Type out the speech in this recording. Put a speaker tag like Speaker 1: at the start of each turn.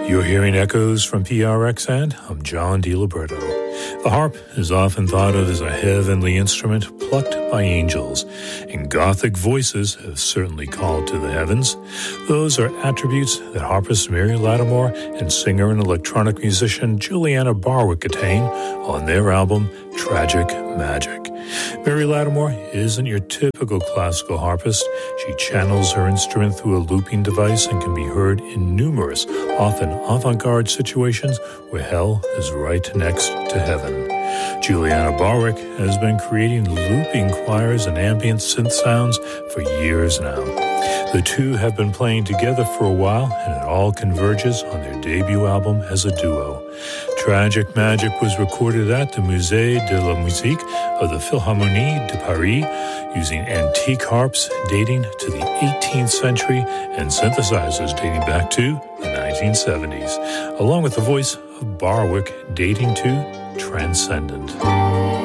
Speaker 1: You're hearing echoes from PRX, and I'm John DiLiberto. The harp is often thought of as a heavenly instrument plucked by angels, and Gothic voices have certainly called to the heavens. Those are attributes that harpist Mary Lattimore and singer and electronic musician Juliana Barwick attain on their album Tragic Magic. Mary Lattimore isn't your typical classical harpist. She channels her instrument through a looping device and can be heard in numerous, often avant-garde situations where hell is right next to heaven. Juliana Barwick has been creating looping choirs and ambient synth sounds for years now. The two have been playing together for a while, and it all converges on their debut album as a duo. Tragic Magic was recorded at the Musée de la Musique of the Philharmonie de Paris using antique harps dating to the 18th century and synthesizers dating back to the 1970s, along with the voice of Barwick dating to Transcendent.